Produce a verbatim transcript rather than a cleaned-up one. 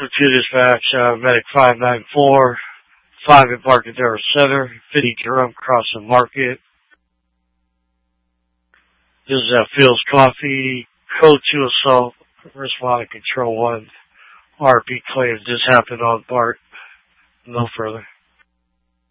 To dispatch, uh, medic five nine four, five Embarcadero Center, fifty Jerome Crossing Market. This is uh, Phil's Coffee, code two assault, responding control one. R P claims this happened on BART. No further.